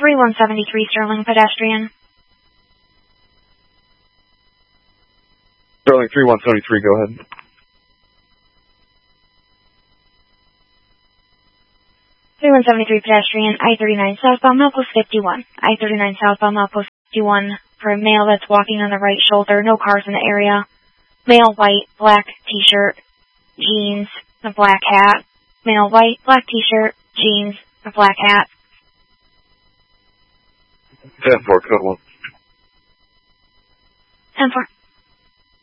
3173 Sterling pedestrian. Sterling 3173, go ahead. Pedestrian, I-39 southbound, milepost 51. I-39 southbound, milepost 51 for a male that's walking on the right shoulder. No cars in the area. Male, white, black t-shirt, jeans, a black hat. Male, white, black t-shirt, jeans, a black hat. 10-4, code 1. 10-4.